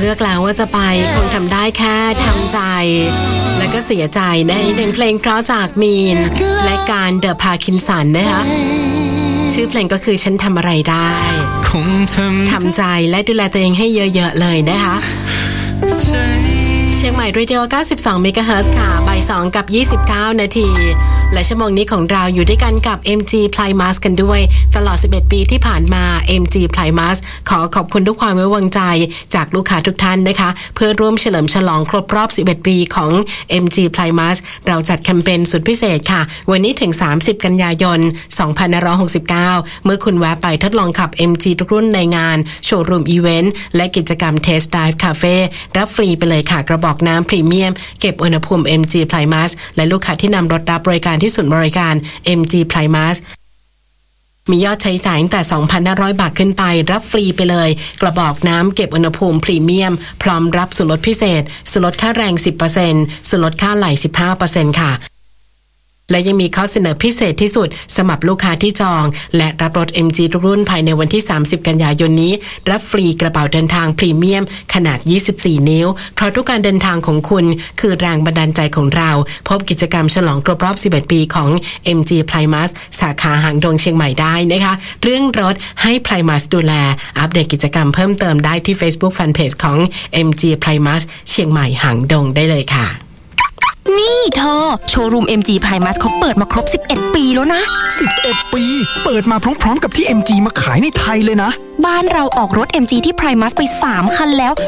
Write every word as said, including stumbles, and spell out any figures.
ลือกแล้วว่าจะไปคงทำได้แค่ทำใจแล้วก็เสียใจในหนึ่งเพลงเพราะจากมีนและการเดอะพาคินสันนะคะชื่อเพลงก็คือฉันทำอะไรได้ทำใจและดูแลตัวเองให้เยอะๆเลยนะคะเชียงใหม่เรดิโอเก้าสิบสองเมกะเฮิรตซ์ค่ะบ่ายสองกับยี่สิบเก้านาทีและชั่วโมงนี้ของเราอยู่ด้วยกันกับ เอ็ม จี Primus กันด้วยตลอดสิบเอ็ดปีที่ผ่านมา เอ็ม จี Primus ขอขอบคุณทุกความไว้วางใจจากลูกค้าทุกท่านนะคะเพื่อร่วมเฉลิมฉลองครบรอบสิบเอ็ดปีของ เอ็ม จี Primus เราจัดแคมเปญสุดพิเศษค่ะวันนี้ถึงสามสิบกันยายนสองพันห้าร้อยหกสิบเก้าเมื่อคุณแวะไปทดลองขับ เอ็ม จี ทุกรุ่นในงานโชว์รูมอีเวนต์และกิจกรรม Test Drive Cafe รับฟรีไปเลยค่ะกระบอกน้ำพรีเมียมเก็บอุณหภูมิ เอ็ม จี Primus และลูกค้าที่นำรถรับบริการที่ศูนย์บริการ เอ็ม จี Primus มียอดใช้จ่ายตั้งแต่ สองพันห้าร้อย บาทขึ้นไปรับฟรีไปเลยกระบอกน้ำเก็บอุณหภูมิพรีเมียมพร้อมรับส่วนลดพิเศษส่วนลดค่าแรง สิบเปอร์เซ็นต์ ส่วนลดค่าไหล สิบห้าเปอร์เซ็นต์ ค่ะและยังมีข้อเสนอพิเศษที่สุดสำหรับลูกค้าที่จองและรับรถ เอ็ม จี ทุกรุ่นภายในวันที่สามสิบกันยายนนี้รับฟรีกระเป๋าเดินทางพรีเมียมขนาดยี่สิบสี่นิ้วเพราะทุกการเดินทางของคุณคือแรงบันดาลใจของเราพบกิจกรรมฉลองครบรอบสิบเอ็ดปีของ เอ็ม จี Primus สาขาหางดงเชียงใหม่ได้นะคะเรื่องรถให้ Primus ดูแลอัปเดตกิจกรรมเพิ่มเติมได้ที่ Facebook Fanpage ของ เอ็ม จี Primus เชียงใหม่หางดงได้เลยค่ะนี่เธอโชว์รูม เอ็ม จี Primus เขาเปิดมาครบสิบเอ็ดปีแล้วนะสิบเอ็ดปีเปิดมาพร้อมๆกับที่ เอ็ม จี มาขายในไทยเลยนะบ้านเราออกรถ เอ็ม จี ที่ Primus ไปสามคันแล้ว